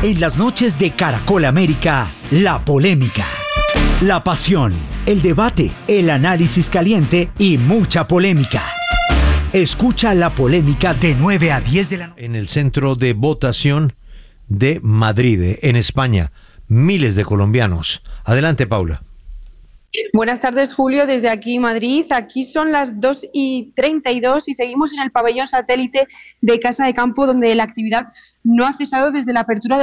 En las noches de Caracol América, la polémica, la pasión, el debate, el análisis caliente y mucha polémica. Escucha La Polémica de 9 a 10 de la noche. En el centro de votación de Madrid, en España, miles de colombianos. Adelante, Paula. Buenas tardes, Julio, desde aquí Madrid. Aquí son las 2:32 y seguimos en el pabellón satélite de Casa de Campo, donde la actividad no ha cesado desde la apertura